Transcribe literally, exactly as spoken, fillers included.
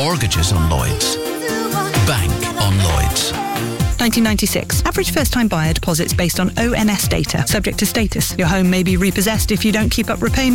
Mortgages on Lloyds. Bank on Lloyds. nineteen ninety-six. Average first-time buyer deposits based on O N S data. Subject to status. Your home may be repossessed if you don't keep up repayment.